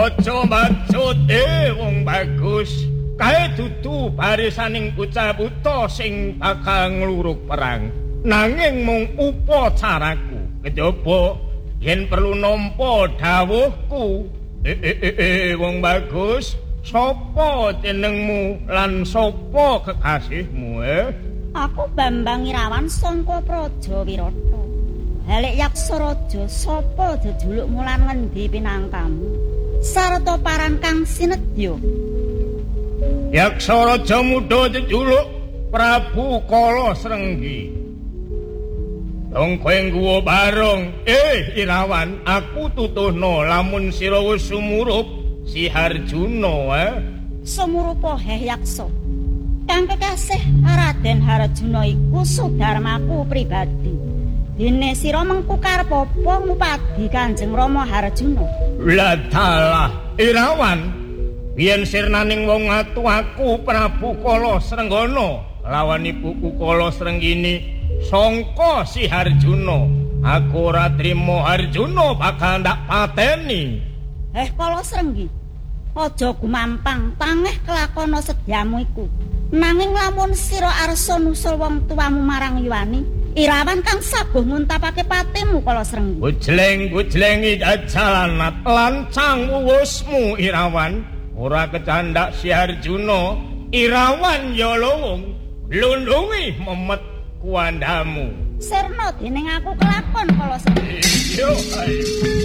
Aja maksud wong bagus. Kae dudu barisaning bocah buta sing bakal nglurug perang. Nanging mung upacaraku. Kejaba yen perlu nampa dawuhku. Wong bagus, sapa jenengmu lan sapa kekasihmu? Aku Bambang Irawan saka Praja Wirata. Halik Yaksaraja, sapa jejulukmu lan ngendi pinangkamu? Sarta paran kang sinedya. Yaksaraja muda jejuluk Prabu Kala Srenggi. Dong kowe ngguwa barong. Irawan, aku tutuhno lamun sira wis sumurup si Harjuna. Sumurupa Yaksa. Kang kekasih Raden Harjuna iku sudarmaku pribadi. Dene sira mengku karep apa ngupadi Kanjeng Rama Harjuna? Lah dalah, Irawan. Yen sirnaning wong atu aku Prabu Kala Srenggana lawan ibuku Kala Srenggini sangka si Harjuna. Aku ora trima Harjuna bakal ndak pateni. Kala Srenggi, aja gumampang tangeh kelakona sedyamu iku. Nanging lamun sira arsa nusul wong tuamu marang Yuwani, Irawan kang sabuh nguntapake patimu Kala Srenggi. Gujleng-gujlengi jalanat lancang wuwusmu Irawan. Ora kecandak si Harjuna, Irawan ya lowong lundungi memet kuandamu. Sirna dening aku kelakon Kala Srenggi.